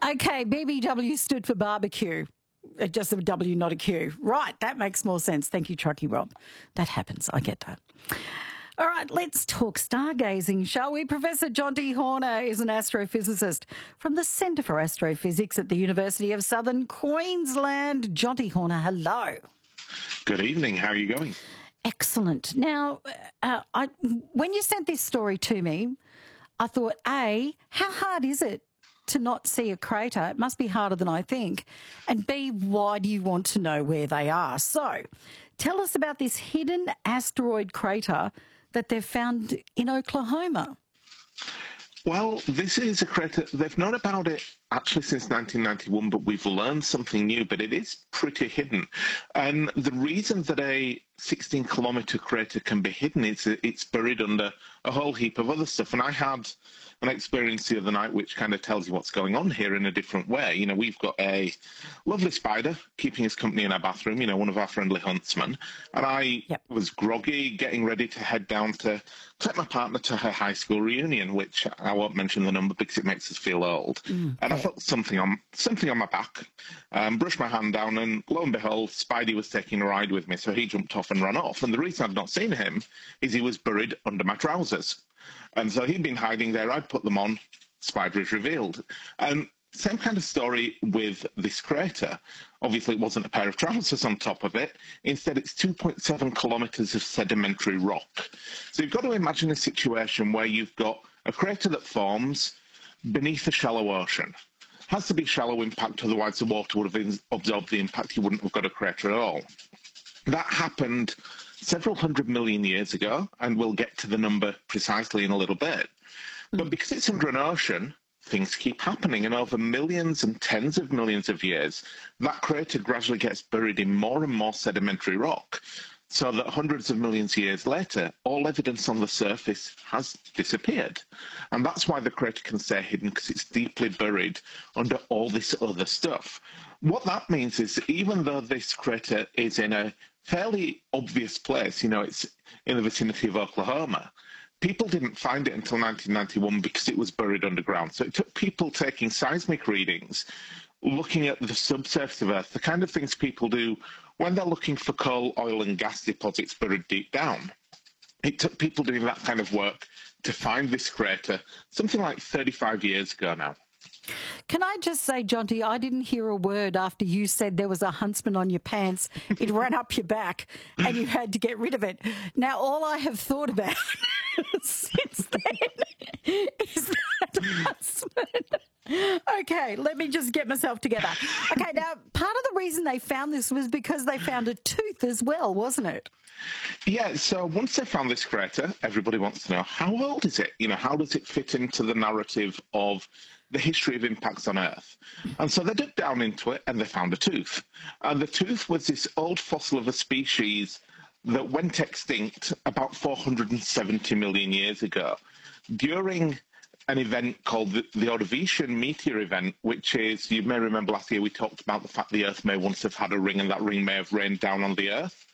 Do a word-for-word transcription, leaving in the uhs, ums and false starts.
Okay, B B W stood for barbecue. Uh, Just a W, not a Q. Right, that makes more sense. Thank you, Truckee Rob. That happens. I get that. All right, let's talk stargazing, shall we? Professor Jonty Horner is an astrophysicist from the Centre for Astrophysics at the University of Southern Queensland. Jonty Horner, hello. Good evening. How are you going? Excellent. Now, uh, I, when you sent this story to me, I thought, A, how hard is it to not see a crater? It must be harder than I think. And B, why do you want to know where they are? So tell us about this hidden asteroid crater that they've found in Oklahoma. Well, this is a crater. They've known about it actually since nineteen ninety-one, but we've learned something new, but it is pretty hidden. And the reason that a sixteen kilometre crater can be hidden is that it's buried under a whole heap of other stuff. And I had an experience the other night which kind of tells you what's going on here in a different way. You know, we've got a lovely spider keeping us company in our bathroom, you know, one of our friendly huntsmen. And I Yep. was groggy, getting ready to head down to take my partner to her high school reunion, which I won't mention the number because it makes us feel old. Mm, and I yeah. felt something on something on my back, um, brushed my hand down, and lo and behold, Spidey was taking a ride with me, so he jumped off and ran off. And the reason I'd not seen him is he was buried under my trousers. And so he'd been hiding there. I'd put them on. Spider is revealed. And same kind of story with this crater. Obviously, it wasn't a pair of trousers on top of it. Instead, it's two point seven kilometres of sedimentary rock. So you've got to imagine a situation where you've got a crater that forms beneath a shallow ocean. Has to be shallow impact, otherwise the water would have absorbed the impact. You wouldn't have got a crater at all. That happened several hundred million years ago, and we'll get to the number precisely in a little bit. But because it's under an ocean, things keep happening, and over millions and tens of millions of years, that crater gradually gets buried in more and more sedimentary rock, so that hundreds of millions of years later, all evidence on the surface has disappeared. And that's why the crater can stay hidden, because it's deeply buried under all this other stuff. What that means is that even though this crater is in a fairly obvious place, you know, it's in the vicinity of Oklahoma, people didn't find it until nineteen ninety-one because it was buried underground. So it took people taking seismic readings, looking at the subsurface of Earth, the kind of things people do when they're looking for coal, oil and gas deposits buried deep down. It took people doing that kind of work to find this crater something like thirty-five years ago now. Can I just say, Jonty, I didn't hear a word after you said there was a huntsman on your pants. It ran up your back and you had to get rid of it. Now, all I have thought about since then is that huntsman. Okay, let me just get myself together. Okay, now, part of the reason they found this was because they found a tooth as well, wasn't it? Yeah, so once they found this crater, everybody wants to know, how old is it? You know, how does it fit into the narrative of the history of impacts on Earth? And so they dug down into it and they found a tooth. And the tooth was this old fossil of a species that went extinct about four hundred seventy million years ago during an event called the, the Ordovician meteor event, which is, you may remember last year we talked about the fact the Earth may once have had a ring and that ring may have rained down on the Earth.